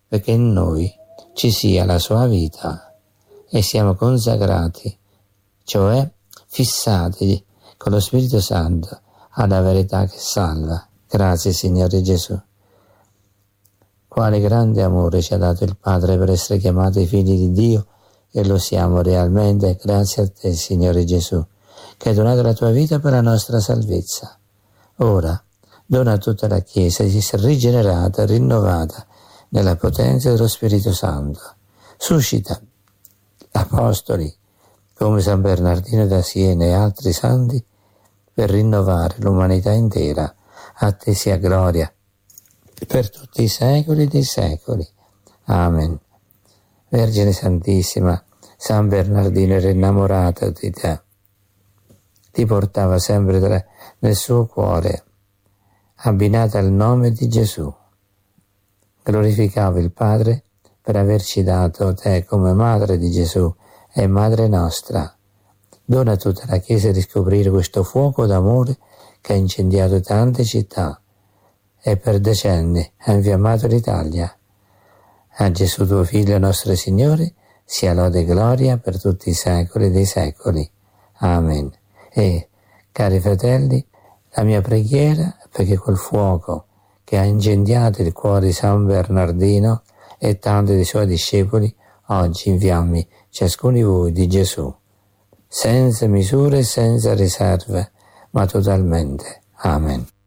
perché in noi ci sia la sua vita e siamo consacrati, cioè fissati con lo Spirito Santo alla verità che salva. Grazie Signore Gesù. Quale grande amore ci ha dato il Padre per essere chiamati figli di Dio, e lo siamo realmente grazie a te Signore Gesù, che hai donato la tua vita per la nostra salvezza. Ora dona a tutta la Chiesa di essere rigenerata e rinnovata nella potenza dello Spirito Santo. Suscita apostoli come San Bernardino da Siena e altri santi per rinnovare l'umanità intera. A te sia gloria per tutti i secoli dei secoli. Amen. Vergine Santissima, San Bernardino era innamorato di te, ti portava sempre nel suo cuore, abbinata al nome di Gesù. Glorificava il Padre per averci dato te come Madre di Gesù e Madre nostra. Dona a tutta la Chiesa di scoprire questo fuoco d'amore che ha incendiato tante città e per decenni ha infiammato l'Italia. A Gesù tuo Figlio nostro Signore sia lode e gloria per tutti i secoli dei secoli. Amen. E, cari fratelli, la mia preghiera è perché quel fuoco che ha incendiato il cuore di San Bernardino e tanti dei suoi discepoli oggi infiammi ciascuno di voi di Gesù, senza misure e senza riserve, ma totalmente. Amen.